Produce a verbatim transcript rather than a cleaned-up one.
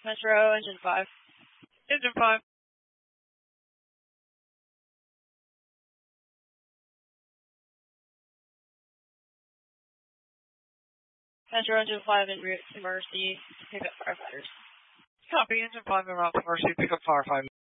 Metro, engine five. Engine five. Metro, engine five en route to Mercy, pick up firefighters. Copy, engine five en route to Mercy, pick up firefighter.